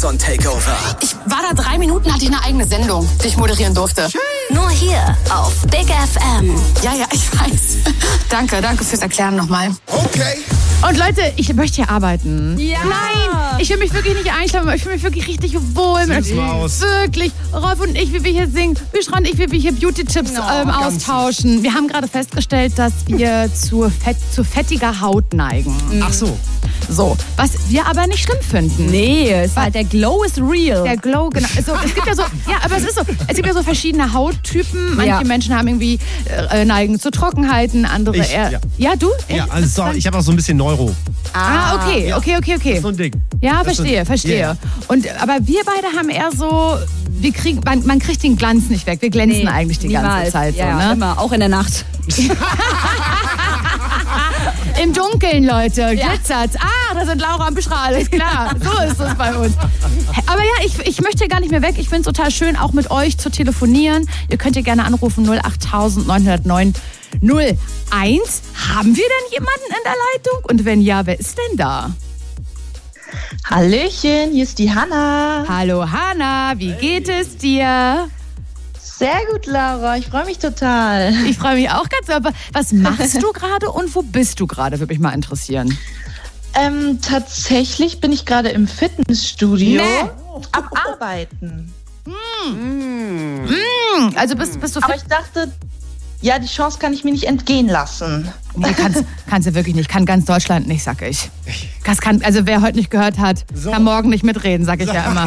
Carlson Takeover. Ich war da 3 Minuten, hatte ich eine eigene Sendung, die ich moderieren durfte. Schön. Nur hier auf Big FM. Ja, ich weiß. Danke fürs Erklären nochmal. Okay. Und Leute, ich möchte hier arbeiten. Ja. Nein, ich will mich wirklich nicht einschlafen, ich fühle mich wirklich richtig wohl. Wirklich. Rolf und ich, wie wir hier singen, wie wir hier Beauty-Tipps austauschen. Wir haben gerade festgestellt, dass wir zu fettiger Haut neigen. Ach so. So, was wir aber nicht schlimm finden. Nee, es war, der Glow ist real. Der Glow, genau. Also, es gibt ja so, aber es ist so, es gibt ja so verschiedene Hauttypen. Manche Menschen haben irgendwie neigen zu Trockenheiten, andere eher. Ja, du? Ja, also ich habe auch so ein bisschen Neuro. Okay. Das ist so ein Ding. Ja, verstehe. Yeah. Aber wir beide haben eher so, man kriegt den Glanz nicht weg. Wir glänzen eigentlich die ganze Zeit. Ja, so, ne? immer, auch in der Nacht. Im Dunkeln, Leute, glitzert's. Da sind Laura und Büşra, alles klar. So ist es bei uns. Aber ja, ich möchte gar nicht mehr weg. Ich finde es total schön, auch mit euch zu telefonieren. Ihr könnt ja gerne anrufen, 08909 01. Haben wir denn jemanden in der Leitung? Und wenn ja, wer ist denn da? Hallöchen, hier ist die Hanna. Hallo Hanna, wie geht es dir? Sehr gut, Laura. Ich freue mich total. Ich freue mich auch ganz. Aber was machst du gerade und wo bist du gerade? Würde mich mal interessieren. Tatsächlich bin ich gerade im Fitnessstudio am Arbeiten. Also bist du fit? Aber ich dachte, ja, die Chance kann ich mir nicht entgehen lassen. Nee, kannst du wirklich nicht. Kann ganz Deutschland nicht, sag ich. Also wer heute nicht gehört hat, kann morgen nicht mitreden, sag ich ja immer.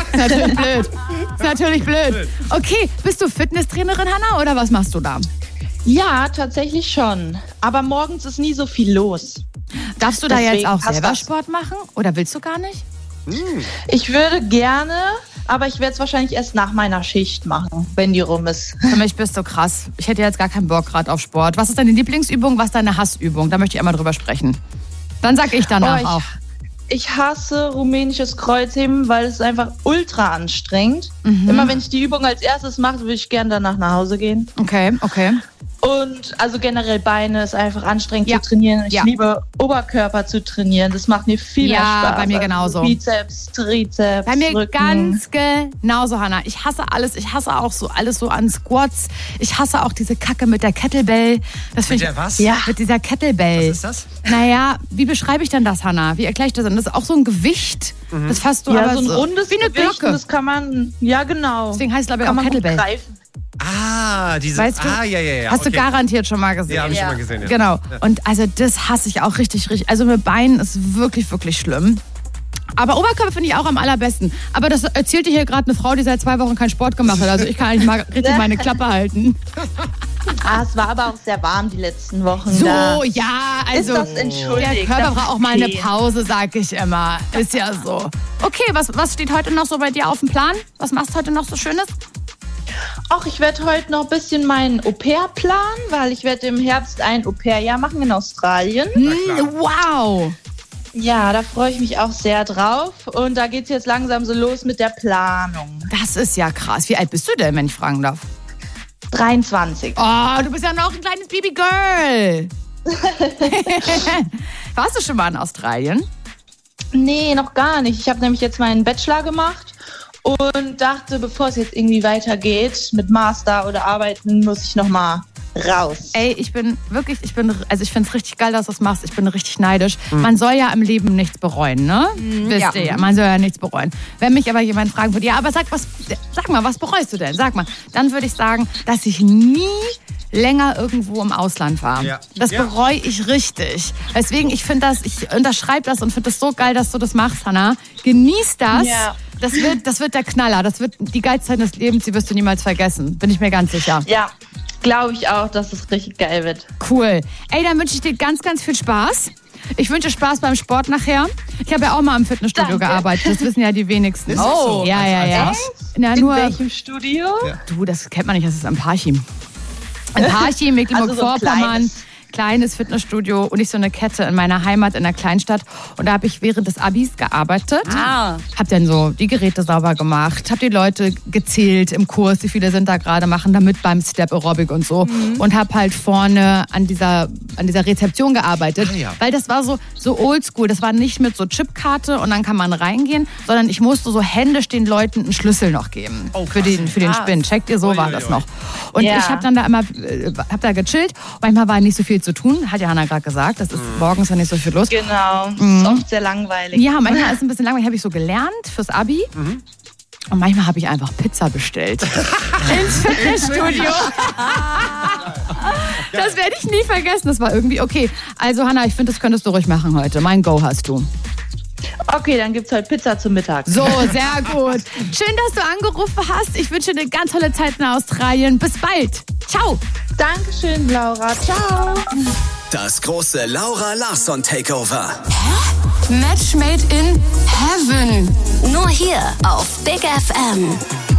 Ist natürlich blöd. Okay, bist du Fitnesstrainerin, Hanna, oder was machst du da? Ja, tatsächlich schon. Aber morgens ist nie so viel los. Darfst du da Deswegen jetzt auch passt selber das. Sport machen? Oder willst du gar nicht? Ich würde gerne, aber ich werde es wahrscheinlich erst nach meiner Schicht machen, wenn die rum ist. Für mich bist du krass. Ich hätte jetzt gar keinen Bock gerade auf Sport. Was ist deine Lieblingsübung, was ist deine Hassübung? Da möchte ich einmal drüber sprechen. Dann sag ich danach auch. Ich hasse rumänisches Kreuzheben, weil es ist einfach ultra anstrengend. Immer wenn ich die Übung als erstes mache, würde ich gerne danach nach Hause gehen. Okay. Und also generell Beine ist einfach anstrengend zu trainieren. Ich liebe Oberkörper zu trainieren. Das macht mir viel mehr Spaß. Ja, bei mir genauso. Bizeps, Trizeps, Bei mir Rücken. ganz genauso, Hanna. Ich hasse alles. Ich hasse auch so alles so an Squats. Ich hasse auch diese Kacke mit der Kettlebell. Mit der was? Ja, mit dieser Kettlebell. Was ist das? Naja, wie beschreibe ich denn das, Hanna? Wie erkläre ich das denn? Das ist auch so ein Gewicht. Das fasst du aber so ein rundes wie eine Gewicht. Glocke. Das kann man, ja genau. Deswegen heißt es, glaube ich, kann auch man gut Kettlebell. greifen. Diese. Weißt du? Ja. Hast du garantiert schon mal gesehen. Ja, habe ich schon mal gesehen. Ja. Genau. Und also das hasse ich auch richtig. Also mit Beinen ist wirklich, wirklich schlimm. Aber Oberkörper finde ich auch am allerbesten. Aber das erzählt dir hier gerade eine Frau, die seit 2 Wochen keinen Sport gemacht hat. Also ich kann eigentlich mal richtig meine Klappe halten. Es war aber auch sehr warm die letzten Wochen. So, da ja, also ist das entschuldigt. der Körper Das braucht auch ist mal eine okay. Pause, sag ich immer. Ist ja so. Okay, was steht heute noch so bei dir auf dem Plan? Was machst du heute noch so Schönes? Ach, ich werde heute noch ein bisschen meinen Au-pair planen, weil ich werde im Herbst ein Au-pair-Jahr machen in Australien. Wow. Ja, da freue ich mich auch sehr drauf. Und da geht es jetzt langsam so los mit der Planung. Das ist ja krass. Wie alt bist du denn, wenn ich fragen darf? 23. Oh, du bist ja noch ein kleines Babygirl. Warst du schon mal in Australien? Nee, noch gar nicht. Ich habe nämlich jetzt meinen Bachelor gemacht und dachte, bevor es jetzt irgendwie weitergeht mit Master oder Arbeiten, muss ich noch mal raus. Ey, ich finde es richtig geil, dass du das machst. Ich bin richtig neidisch. Man soll ja im Leben nichts bereuen, ne? Wisst ihr ja. Man soll ja nichts bereuen. Wenn mich aber jemand fragen würde, ja, aber sag mal, was bereust du denn? Sag mal. Dann würde ich sagen, dass ich nie länger irgendwo im Ausland war. Ja. Das bereue ich richtig. Deswegen, ich unterschreibe das und finde das so geil, dass du das machst, Hanna. Genieß das. Ja. Das wird der Knaller. Das wird die geilste Zeit des Lebens, die wirst du niemals vergessen. Bin ich mir ganz sicher. Ja, glaube ich auch, dass es richtig geil wird. Cool. Ey, dann wünsche ich dir ganz, ganz viel Spaß. Ich wünsche Spaß beim Sport nachher. Ich habe ja auch mal im Fitnessstudio gearbeitet. Das wissen ja die wenigsten. Ist das so? Ja. Echt? Na, In nur, welchem Studio? Ja. du, das kennt man nicht, das ist am Parchim. Ein Parchim, Mecklenburg-Vorpommern. Also so kleines Fitnessstudio und nicht so eine Kette in meiner Heimat in der Kleinstadt. Und da habe ich während des Abis gearbeitet. Hab dann so die Geräte sauber gemacht, hab die Leute gezählt im Kurs, wie viele sind da gerade, machen damit beim Step Aerobic und so. Und hab halt vorne an dieser Rezeption gearbeitet, weil das war so oldschool. Das war nicht mit so Chipkarte und dann kann man reingehen, sondern ich musste so händisch den Leuten einen Schlüssel noch geben für den Spin. Checkt ihr, so war das noch. Und ich habe dann da immer gechillt. Manchmal war nicht so viel zu tun, hat ja Hannah gerade gesagt. Das ist morgens nicht so viel los. Genau, oft sehr langweilig. Ja, manchmal ist es ein bisschen langweilig. Habe ich so gelernt fürs Abi. Und manchmal habe ich einfach Pizza bestellt. Ins Fitnessstudio. Das werde ich nie vergessen. Das war irgendwie okay. Also Hannah, ich finde, das könntest du ruhig machen heute. Mein Go hast du. Okay, dann gibt's heute Pizza zum Mittag. So, sehr gut. Schön, dass du angerufen hast. Ich wünsche dir eine ganz tolle Zeit in Australien. Bis bald. Ciao. Dankeschön, Laura. Ciao. Das große Laura Larsson Takeover. Match made in heaven. Nur hier auf Big FM.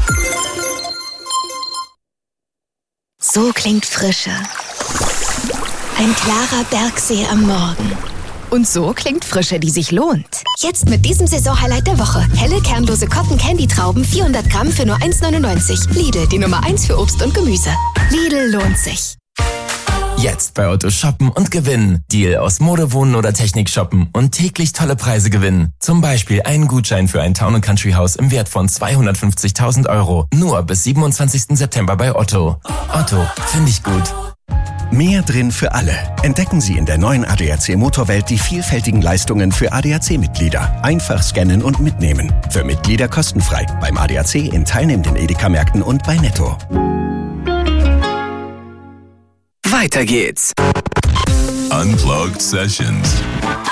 So klingt Frische. Ein klarer Bergsee am Morgen. Und so klingt Frische, die sich lohnt. Jetzt mit diesem Saisonhighlight der Woche. Helle, kernlose Cotton-Candy-Trauben, 400 Gramm für nur 1,99. Lidl, die Nummer 1 für Obst und Gemüse. Lidl lohnt sich. Jetzt bei Otto shoppen und gewinnen. Deal aus Mode, Wohnen oder Technik shoppen und täglich tolle Preise gewinnen. Zum Beispiel einen Gutschein für ein Town & Country Haus im Wert von 250.000 €. Nur bis 27. September bei Otto. Otto, finde ich gut. Mehr drin für alle. Entdecken Sie in der neuen ADAC Motorwelt die vielfältigen Leistungen für ADAC-Mitglieder. Einfach scannen und mitnehmen. Für Mitglieder kostenfrei. Beim ADAC in teilnehmenden Edeka-Märkten und bei Netto. Weiter geht's. Unplugged Sessions.